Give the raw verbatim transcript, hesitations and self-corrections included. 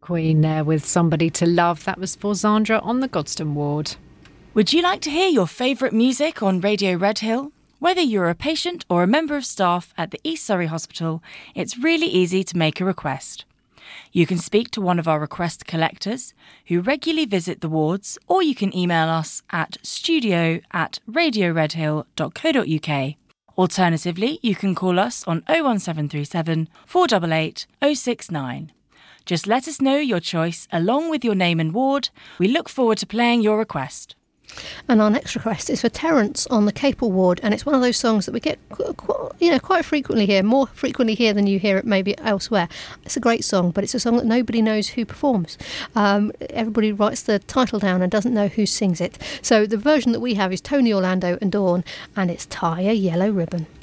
Queen there with Somebody to Love. That was for Zandra on the Godstone ward. Would you like to hear your favourite music on Radio Redhill? Whether you're a patient or a member of staff at the East Surrey Hospital, it's really easy to make a request. You can speak to one of our request collectors who regularly visit the wards, or you can email us at studio at radioredhill.co.uk. Alternatively, you can call us on oh one seven three seven, four eight eight, oh six nine. Just let us know your choice along with your name and ward. We look forward to playing your request. And our next request is for Terence on the Capel ward, and it's one of those songs that we get qu- qu- you know, quite frequently here, more frequently here than you hear it maybe elsewhere. It's a great song, but it's a song that nobody knows who performs. Um, everybody writes the title down and doesn't know who sings it. So the version that we have is Tony Orlando and Dawn, and it's Tie a Yellow Ribbon.